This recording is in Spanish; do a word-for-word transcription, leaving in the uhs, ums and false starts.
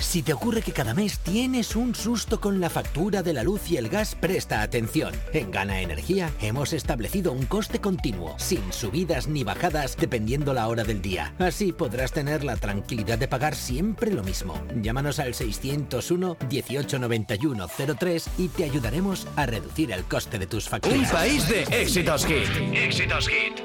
Si te ocurre que cada mes tienes un susto con la factura de la luz y el gas, presta atención. En Gana Energía hemos establecido un coste continuo, sin subidas ni bajadas dependiendo la hora del día. Así podrás tener la tranquilidad de pagar siempre lo mismo. Llámanos al seiscientos uno, dieciocho noventa y uno cero tres y te ayudaremos a reducir el coste de tus facturas. Un país de éxitos hit. Éxitos hit.